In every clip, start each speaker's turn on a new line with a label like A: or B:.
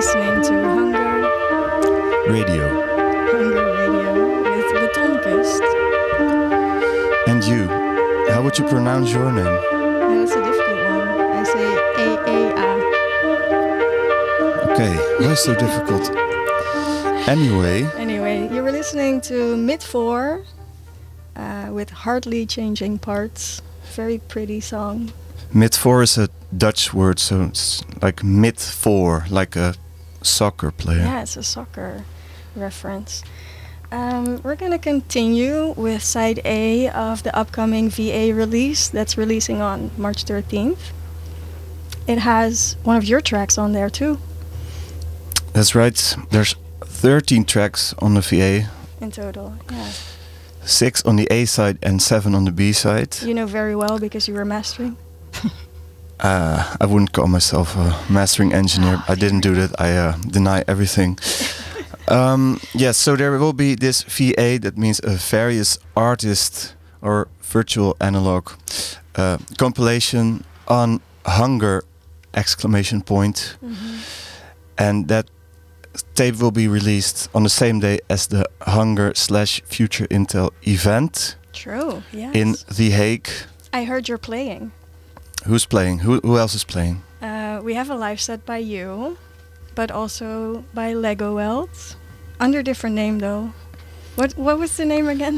A: listening to
B: Radio.
A: Hunger Radio with Betonkust.
B: And you, how would you pronounce your name?
A: Yeah, that's a difficult one. I say A-A-A.
B: Okay, why so difficult?
A: Anyway, you were listening to Mid-4 with Hardly Changing Parts. Very pretty song.
B: Mid-4 is a Dutch word, so it's like mid-4, like a soccer player.
A: Yeah, it's a soccer reference. We're going to continue with side A of the upcoming VA release that's releasing on March 13th. It has one of your tracks on there too.
B: That's right. There's 13 tracks on the VA.
A: In total, yeah.
B: 6 on the A side and 7 on the B side.
A: You know very well because you were mastering.
B: I wouldn't call myself a mastering engineer. I didn't do that. I deny everything. Yes, so there will be this VA, that means a various artist or virtual analog compilation on Hunger ! And that tape will be released on the same day as the Hunger/Future Intel event.
A: True, yes.
B: In The Hague.
A: I heard you're playing.
B: Who's playing? Who else is playing?
A: We have a live set by you, but also by Lego Welt. Under different name though. What was the name again?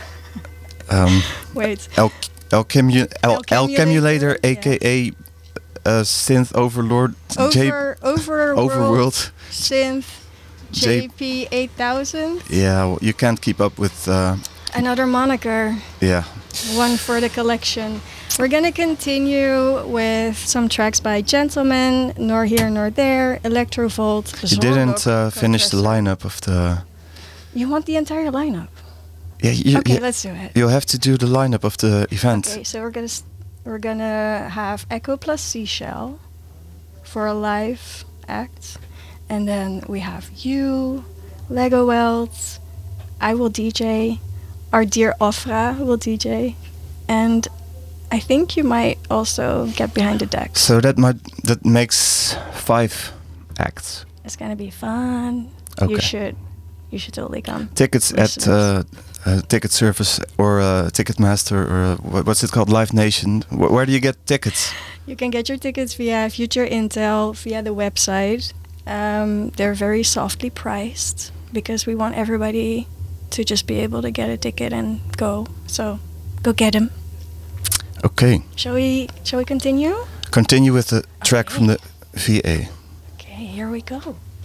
A: Wait.
B: Alchemulator, aka Synth Overlord.
A: Overworld. Synth. JP8000.
B: Yeah, you can't keep up with...
A: Another moniker.
B: Yeah.
A: One for the collection. We're gonna continue with some tracks by Gentleman, Nor Here Nor There, Electrovolt.
B: You didn't finish the lineup of the...
A: You want the entire lineup?
B: Yeah.
A: Okay, let's do it.
B: You have to do the lineup of the event.
A: Okay, so we're gonna have Echo plus Seashell for a live act, and then we have you, Lego Welt. I will DJ. Our dear Ofra will DJ, and I think you might also get behind the deck.
B: So that makes 5 acts.
A: It's gonna be fun.
B: Okay.
A: You should totally come.
B: Tickets
A: Listeners.
B: at Ticket Service or Ticketmaster or what's it called? Live Nation. Where do you get tickets?
A: You can get your tickets via Future Intel, via the website. They're very softly priced because we want everybody to just be able to get a ticket and go. So go get them.
B: Okay.
A: Shall we continue?
B: Continue with the track from the VA.
A: Okay, here we go.